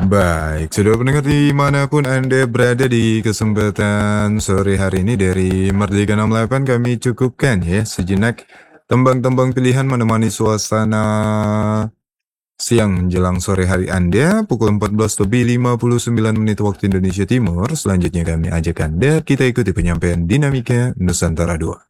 Baik, sudah pendengar dimanapun Anda berada di kesempatan sore hari ini dari Merdeka 68 kami cukupkan ya sejenak tembang-tembang pilihan menemani suasana siang menjelang sore hari Anda pukul 14 lebih 59 menit waktu Indonesia Timur. Selanjutnya kami ajak Anda kita ikuti penyampaian Dinamika Nusantara 2.